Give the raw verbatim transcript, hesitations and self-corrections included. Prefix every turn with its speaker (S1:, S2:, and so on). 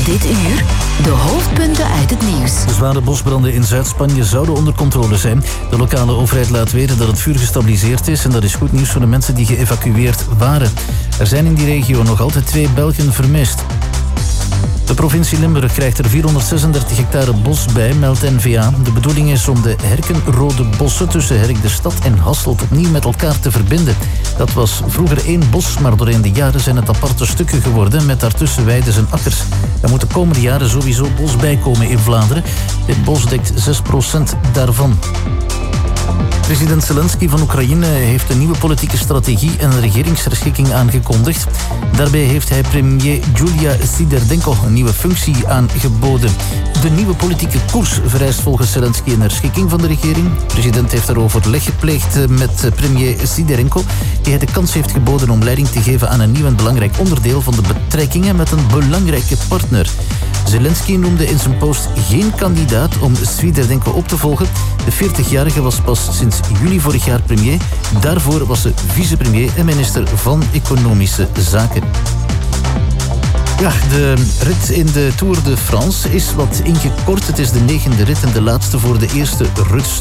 S1: Dit uur de hoofdpunten uit het nieuws.
S2: De zware bosbranden in Zuid-Spanje zouden onder controle zijn. De lokale overheid laat weten dat het vuur gestabiliseerd is en dat is goed nieuws voor de mensen die geëvacueerd waren. Er zijn in die regio nog altijd twee Belgen vermist. De provincie Limburg krijgt er vierhonderdzesendertig hectare bos bij, meldt N V A. De bedoeling is om de herkenrode bossen tussen Herk de Stad en Hasselt opnieuw met elkaar te verbinden. Dat was vroeger één bos, maar doorheen de jaren zijn het aparte stukken geworden met daartussen weides en akkers. Er moet de komende jaren sowieso bos bijkomen in Vlaanderen. Dit bos dekt zes procent daarvan. President Zelensky van Oekraïne heeft een nieuwe politieke strategie en een regeringsherschikking aangekondigd. Daarbij heeft hij premier Julia Siderdenko een nieuwe functie aangeboden. De nieuwe politieke koers vereist volgens Zelensky een herschikking van de regering. De president heeft daarover overleg gepleegd met premier Siderenko, die hij de kans heeft geboden om leiding te geven aan een nieuw en belangrijk onderdeel van de betrekkingen met een belangrijke partner. Zelensky noemde in zijn post geen kandidaat om Sviderdenko op te volgen. De veertigjarige was pas sinds juli vorig jaar premier. Daarvoor was ze vicepremier en minister van Economische Zaken. Ja, de rit in de Tour de France is wat ingekort. Het is de negende rit en de laatste voor de eerste rust.